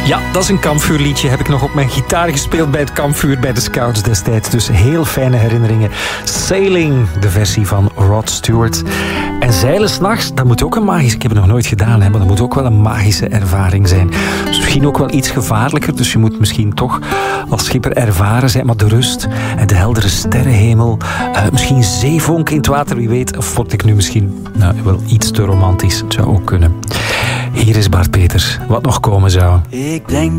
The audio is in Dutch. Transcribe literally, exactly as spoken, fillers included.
Ja, dat is een kampvuurliedje. Heb ik nog op mijn gitaar gespeeld bij het kampvuur bij de Scouts destijds. Dus heel fijne herinneringen. Sailing, de versie van Rod Stewart. En zeilen 's nachts, dat moet ook een magische... Ik heb het nog nooit gedaan, hè, maar dat moet ook wel een magische ervaring zijn. Dus misschien ook wel iets gevaarlijker. Dus je moet misschien toch als schipper ervaren zijn. Maar de rust en de heldere sterrenhemel. Uh, misschien zeevonken in het water, wie weet. Of word ik nu misschien nou, wel iets te romantisch. Het zou ook kunnen. Hier is Bart Peters, wat nog komen zou. Ik denk